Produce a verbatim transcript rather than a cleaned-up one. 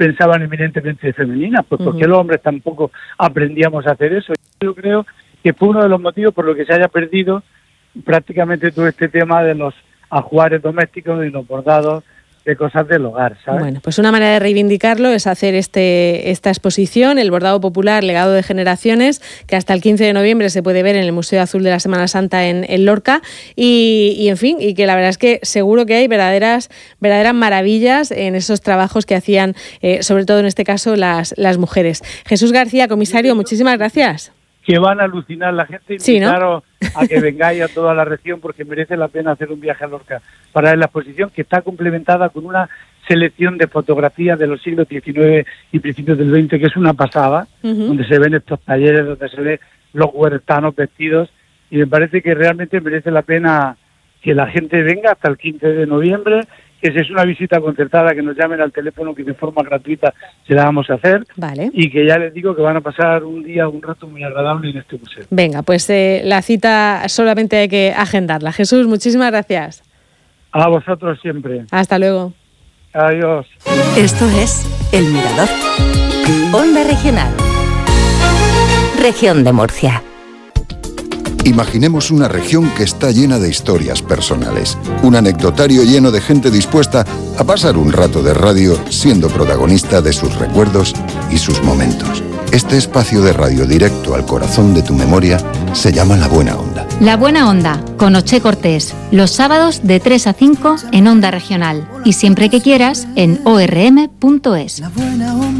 pensaban eminentemente femeninas, pues porque uh-huh. los hombres tampoco aprendíamos a hacer eso. Yo creo que fue uno de los motivos por los que se haya perdido prácticamente todo este tema de los ajuares domésticos y los bordados de cosas del hogar, ¿sabes? Bueno, pues una manera de reivindicarlo es hacer este esta exposición, el bordado popular, legado de generaciones, que hasta el quince de noviembre se puede ver en el Museo Azul de la Semana Santa en, en Lorca, y, y en fin, y que la verdad es que seguro que hay verdaderas verdaderas maravillas en esos trabajos que hacían, eh, sobre todo en este caso, las, las mujeres. Jesús García, comisario, muchísimas gracias. Que van a alucinar la gente, sí, invitaros ¿no? a que vengáis a toda la región, porque merece la pena hacer un viaje a Lorca para ver la exposición, que está complementada con una selección de fotografías de los siglos diecinueve y principios del veinte, que es una pasada, uh-huh. donde se ven estos talleres, donde se ven los huertanos vestidos, y me parece que realmente merece la pena que la gente venga hasta el quince de noviembre, que si es una visita concertada, que nos llamen al teléfono, que de forma gratuita se la vamos a hacer. Vale. Y que ya les digo que van a pasar un día, un rato muy agradable en este museo. Venga, pues eh, la cita solamente hay que agendarla. Jesús, muchísimas gracias. A vosotros siempre. Hasta luego. Adiós. Esto es El Mirador. Onda Regional. Región de Murcia. Imaginemos una región que está llena de historias personales, un anecdotario lleno de gente dispuesta a pasar un rato de radio siendo protagonista de sus recuerdos y sus momentos. Este espacio de radio directo al corazón de tu memoria se llama La Buena Onda. La Buena Onda, con Oche Cortés, los sábados de tres a cinco en Onda Regional y siempre que quieras en o r m punto es.